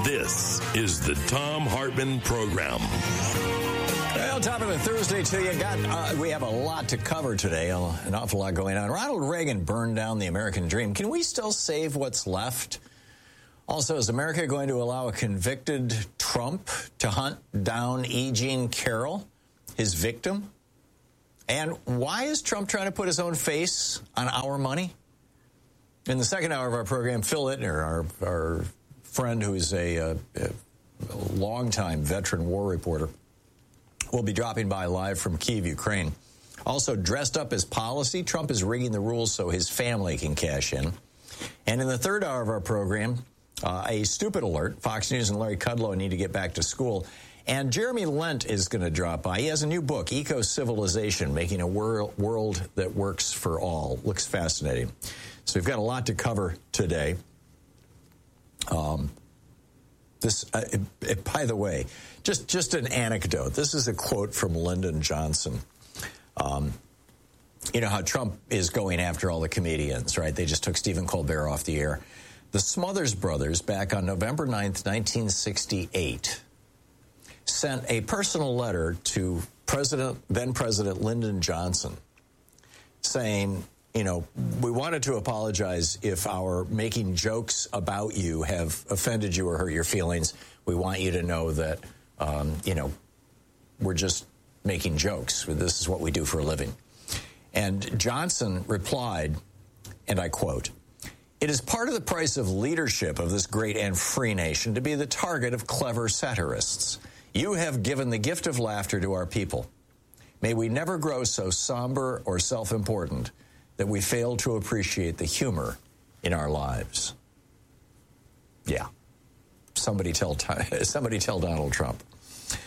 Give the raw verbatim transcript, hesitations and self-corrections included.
This is the Thom Hartmann Program. Well, top of the Thursday to you. Got, uh, we have a lot to cover today, an awful lot going on. Ronald Reagan burned down the American dream. Can we still save what's left? Also, is America going to allow a convicted Trump to hunt down E. Jean Carroll, his victim? And why is Trump trying to put his own face on our money? In the second hour of our program, Phil Ittner, our, our friend who is a, a, a longtime veteran war reporter, will be dropping by live from Kyiv, Ukraine. Also, dressed up as policy, Trump is rigging the rules so his family can cash in. And in the third hour of our program, uh, a stupid alert. Fox News and Larry Kudlow need to get back to school. And Jeremy Lent is going to drop by. He has a new book, Eco-Civilization, Making a Wor- World That Works for All. Looks fascinating. So we've got a lot to cover today. Um, this, uh, it, it, by the way, just, just an anecdote. This is a quote from Lyndon Johnson. Um, you know how Trump is going after all the comedians, right? They just took Stephen Colbert off the air. The Smothers Brothers, back on November ninth, nineteen sixty-eight, sent a personal letter to President, then President Lyndon Johnson, saying, you know, we wanted to apologize if our making jokes about you have offended you or hurt your feelings. We want you to know that, um, you know, we're just making jokes. This is what we do for a living. And Johnson replied, and I quote, "It is part of the price of leadership of this great and free nation to be the target of clever satirists. You have given the gift of laughter to our people. May we never grow so somber or self-important that we fail to appreciate the humor in our lives." Yeah. Somebody tell somebody tell Donald Trump.